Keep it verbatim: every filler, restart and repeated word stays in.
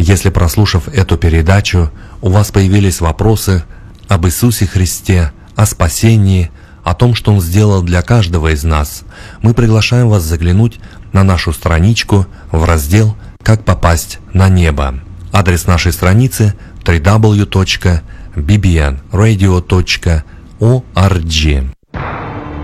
Если, прослушав эту передачу, у вас появились вопросы об Иисусе Христе, о спасении, о том, что Он сделал для каждого из нас, мы приглашаем вас заглянуть на нашу страничку в раздел «Как попасть на небо». Адрес нашей страницы дабл ю дабл ю дабл ю точка би би эн радио точка орг.